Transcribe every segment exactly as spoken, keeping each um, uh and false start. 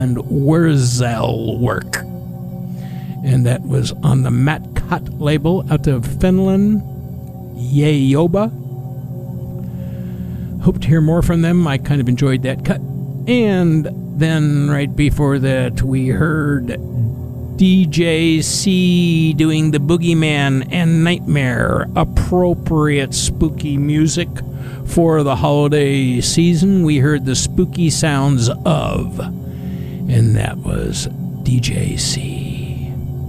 and Wurzel work. And that was on the Matt Cott label out of Finland, Yeyoba. Hope to hear more from them. I kind of enjoyed that cut. And then right before that, we heard D J C doing the Boogeyman and Nightmare, appropriate spooky music for the holiday season. We heard the spooky sounds of, and that was D J C.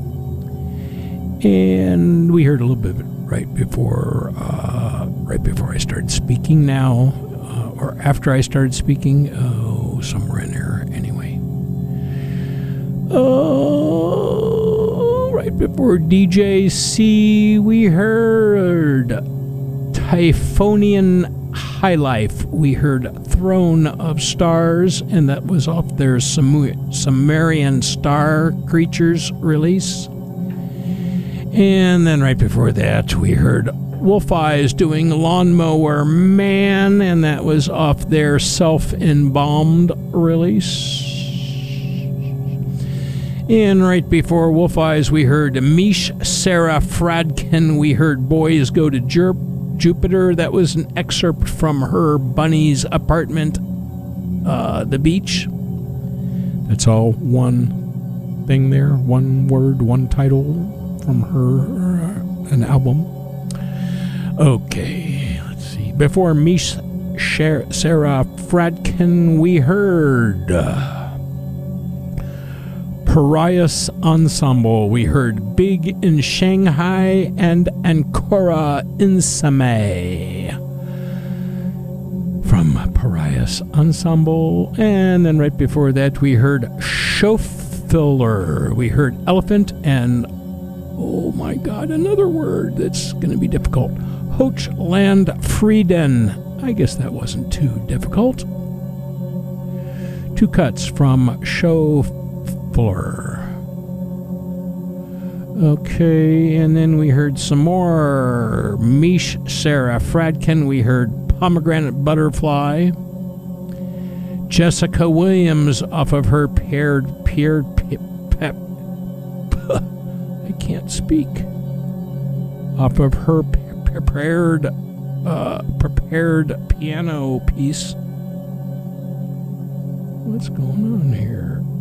And we heard a little bit of it right before, uh, right before I started speaking now, uh, or after I started speaking, oh, somewhere in there, anyway. Oh, right before D J C, we heard Typhonian High Life. We heard Throne of Stars, and that was off their Sumerian Star Creatures release. And then right before that, we heard Wolf Eyes doing Lawnmower Man, and that was off their Self-Embalmed release. And right before Wolf Eyes, we heard Mish Sarah Fradkin. We heard Boys Go to Jer- Jupiter. That was an excerpt from her Bunny's Apartment, uh, The Beach. That's all one thing there. One word, one title from her, uh, an album. Okay, let's see. Before Mish Sarah Fradkin, we heard Uh, Pariahs Ensemble. We heard Big in Shanghai and Ancora Insame from Pariahs Ensemble. And then right before that, we heard Schofiller. We heard Elephant and, oh my God, another word that's going to be difficult. Hochland Frieden. I guess that wasn't too difficult. Two cuts from Schofiller. Okay, and then we heard some more Mish Sarah Fradkin. We heard Pomegranate Butterfly. Jessica Williams off of her paired paired pep. I can't speak. Off of her prepared uh, prepared piano piece. What's going on here?